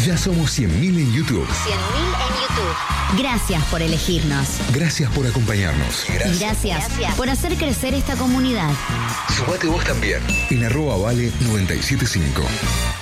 Ya somos 100.000 en YouTube. 100.000 en YouTube. Gracias por elegirnos. Gracias por acompañarnos. Y gracias por hacer crecer esta comunidad. Sumate vos también en @vale975.